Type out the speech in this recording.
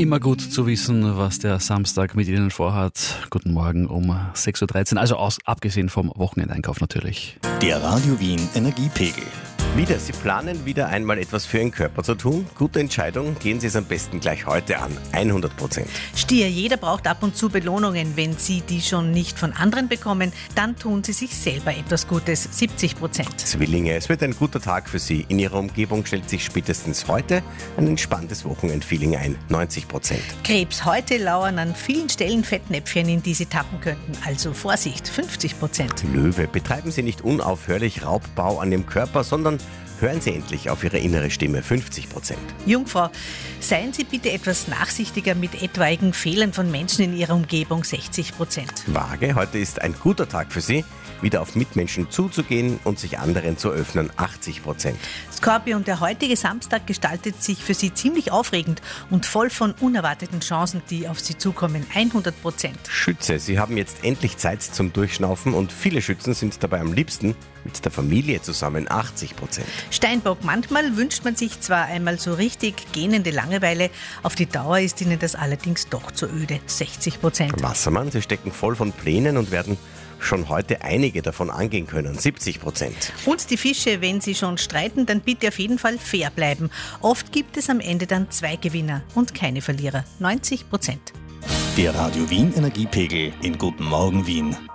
Immer gut zu wissen, was der Samstag mit Ihnen vorhat. Guten Morgen um 6.13 Uhr, also abgesehen vom Wochenendeinkauf natürlich. Der Radio Wien Energiepegel. Sie planen wieder einmal etwas für Ihren Körper zu tun? Gute Entscheidung, gehen Sie es am besten gleich heute an. 100%. Stier, jeder braucht ab und zu Belohnungen. Wenn Sie die schon nicht von anderen bekommen, dann tun Sie sich selber etwas Gutes. 70%. Zwillinge, es wird ein guter Tag für Sie. In Ihrer Umgebung stellt sich spätestens heute ein entspanntes Wochenendfeeling ein. 90%. Krebs, heute lauern an vielen Stellen Fettnäpfchen, in die Sie tappen könnten. Also Vorsicht, 50%. Löwe, betreiben Sie nicht unaufhörlich Raubbau an Ihrem Körper, sondern hören Sie endlich auf Ihre innere Stimme. 50%. Jungfrau, seien Sie bitte etwas nachsichtiger mit etwaigen Fehlern von Menschen in Ihrer Umgebung. 60%. Waage, heute ist ein guter Tag für Sie, wieder auf Mitmenschen zuzugehen und sich anderen zu öffnen. 80%. Skorpion, der heutige Samstag gestaltet sich für Sie ziemlich aufregend und voll von unerwarteten Chancen, die auf Sie zukommen. 100%. Schütze, Sie haben jetzt endlich Zeit zum Durchschnaufen und viele Schützen sind dabei am liebsten mit der Familie zusammen. 80%. Steinbock, manchmal wünscht man sich zwar einmal so richtig gähnende Langeweile, auf die Dauer ist Ihnen das allerdings doch zu öde. 60%. Wassermann, Sie stecken voll von Plänen und werden schon heute einige davon angehen können. 70%. Und die Fische, wenn Sie schon streiten, dann bitte auf jeden Fall fair bleiben. Oft gibt es am Ende dann 2 Gewinner und keine Verlierer. 90%. Der Radio Wien Energiepegel in Guten Morgen Wien.